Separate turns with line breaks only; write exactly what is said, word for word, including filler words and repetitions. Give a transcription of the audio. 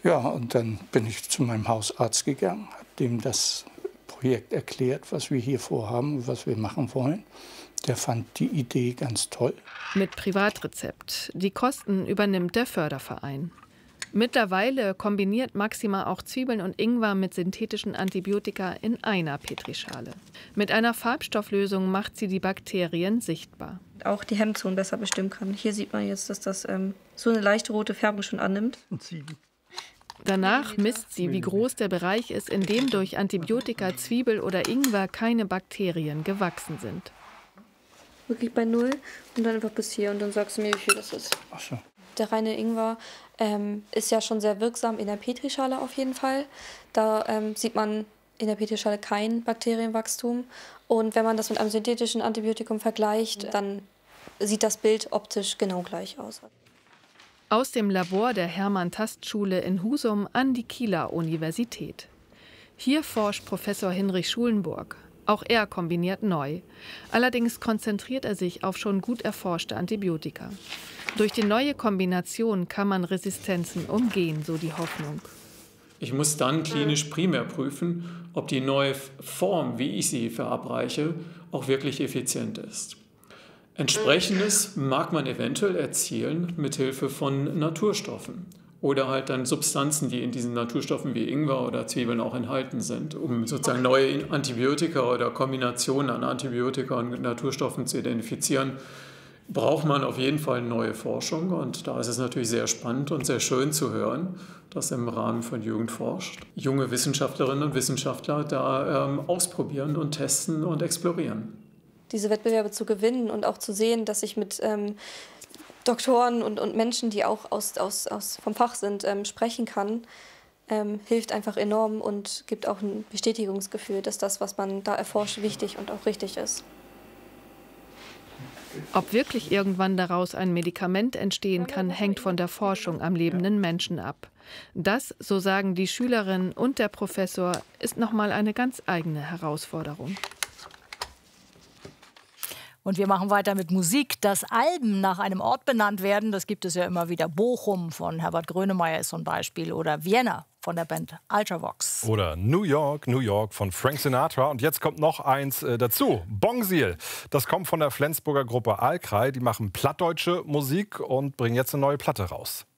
Ja, und dann bin ich zu meinem Hausarzt gegangen, habe dem das Projekt erklärt, was wir hier vorhaben, was wir machen wollen. Der fand die Idee ganz toll.
Mit Privatrezept. Die Kosten übernimmt der Förderverein. Mittlerweile kombiniert Maxima auch Zwiebeln und Ingwer mit synthetischen Antibiotika in einer Petrischale. Mit einer Farbstofflösung macht sie die Bakterien sichtbar.
Auch die Hemmzonen besser bestimmen kann. Hier sieht man jetzt, dass das ähm, so eine leichte rote Färbung schon annimmt.
Danach misst sie, wie groß der Bereich ist, in dem durch Antibiotika, Zwiebel oder Ingwer keine Bakterien gewachsen sind.
Wirklich bei null und dann einfach bis hier und dann sagst du mir, wie viel das ist.
Ach so.
Der reine Ingwer ähm, ist ja schon sehr wirksam in der Petrischale auf jeden Fall. Da ähm, sieht man in der Petrischale kein Bakterienwachstum. Und wenn man das mit einem synthetischen Antibiotikum vergleicht, dann sieht das Bild optisch genau gleich aus.
Aus dem Labor der Hermann-Tast-Schule in Husum an die Kieler Universität. Hier forscht Professor Hinrich Schulenburg. Auch er kombiniert neu. Allerdings konzentriert er sich auf schon gut erforschte Antibiotika. Durch die neue Kombination kann man Resistenzen umgehen, so die Hoffnung.
Ich muss dann klinisch primär prüfen, ob die neue Form, wie ich sie verabreiche, auch wirklich effizient ist. Entsprechendes mag man eventuell erzielen mit Hilfe von Naturstoffen oder halt dann Substanzen, die in diesen Naturstoffen wie Ingwer oder Zwiebeln auch enthalten sind, um sozusagen neue Antibiotika oder Kombinationen an Antibiotika und Naturstoffen zu identifizieren. Braucht man auf jeden Fall neue Forschung und da ist es natürlich sehr spannend und sehr schön zu hören, dass im Rahmen von Jugend forscht junge Wissenschaftlerinnen und Wissenschaftler da ähm, ausprobieren und testen und explorieren.
Diese Wettbewerbe zu gewinnen und auch zu sehen, dass ich mit ähm, Doktoren und, und Menschen, die auch aus, aus, aus vom Fach sind, ähm, sprechen kann, ähm, hilft einfach enorm und gibt auch ein Bestätigungsgefühl, dass das, was man da erforscht, wichtig und auch richtig ist.
Ob wirklich irgendwann daraus ein Medikament entstehen kann, hängt von der Forschung am lebenden Menschen ab. Das, so sagen die Schülerinnen und der Professor, ist nochmal eine ganz eigene Herausforderung.
Und wir machen weiter mit Musik. Dass Alben nach einem Ort benannt werden, das gibt es ja immer wieder. Bochum von Herbert Grönemeyer ist so ein Beispiel. Oder Vienna von der Band Ultravox.
Oder New York, New York von Frank Sinatra. Und jetzt kommt noch eins äh, dazu. Bongsil. Das kommt von der Flensburger Gruppe Alkrei. Die machen plattdeutsche Musik und bringen jetzt eine neue Platte raus.